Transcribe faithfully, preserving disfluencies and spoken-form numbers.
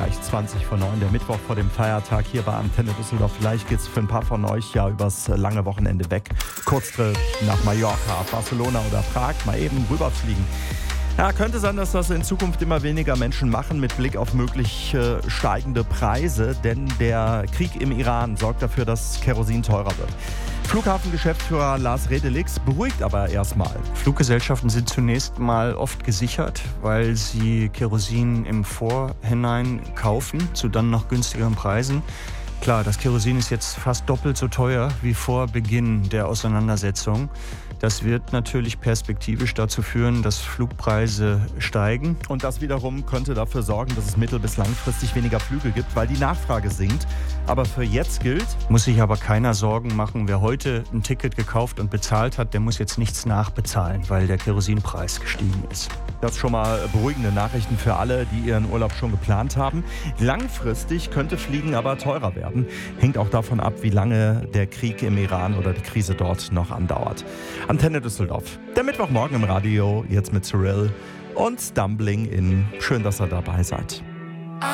gleich zwanzig vor neun, der Mittwoch vor dem Feiertag hier bei Antenne Düsseldorf. Vielleicht geht es für ein paar von euch ja übers lange Wochenende weg. Kurztrip nach Mallorca, Barcelona oder Prag, mal eben rüberfliegen. Ja, könnte sein, dass das in Zukunft immer weniger Menschen machen mit Blick auf möglich äh, steigende Preise, denn der Krieg im Iran sorgt dafür, dass Kerosin teurer wird. Flughafengeschäftsführer Lars Redelix beruhigt aber erstmal. Fluggesellschaften sind zunächst mal oft gesichert, weil sie Kerosin im Vorhinein kaufen, zu dann noch günstigeren Preisen. Klar, das Kerosin ist jetzt fast doppelt so teuer wie vor Beginn der Auseinandersetzung. Das wird natürlich perspektivisch dazu führen, dass Flugpreise steigen. Und das wiederum könnte dafür sorgen, dass es mittel- bis langfristig weniger Flüge gibt, weil die Nachfrage sinkt. Aber für jetzt gilt, muss sich aber keiner Sorgen machen. Wer heute ein Ticket gekauft und bezahlt hat, der muss jetzt nichts nachbezahlen, weil der Kerosinpreis gestiegen ist. Das schon mal beruhigende Nachrichten für alle, die ihren Urlaub schon geplant haben. Langfristig könnte Fliegen aber teurer werden. Hängt auch davon ab, wie lange der Krieg im Iran oder die Krise dort noch andauert. Antenne Düsseldorf. Der Mittwochmorgen im Radio, jetzt mit Cyril und Stumbling in. Schön, dass ihr dabei seid.